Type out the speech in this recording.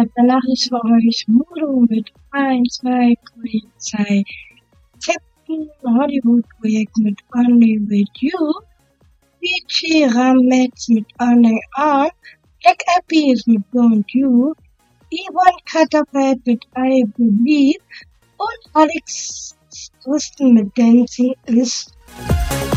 danach ist für euch Modo mit 1, 2, Polizei, Captain Hollywood-Projekt mit Only With You, BG Ramets mit Only On, Black Appies mit Don't You, Yvonne Catapult mit I Believe und Alex Tristan mit Dancing is